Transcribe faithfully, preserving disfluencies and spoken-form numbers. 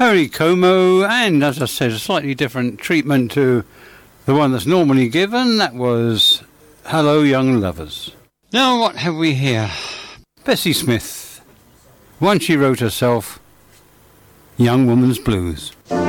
Perry Como, and as I said, a slightly different treatment to the one that's normally given. That was Hello Young Lovers. Now what have we here? Bessie Smith. One she wrote herself, Young Woman's Blues.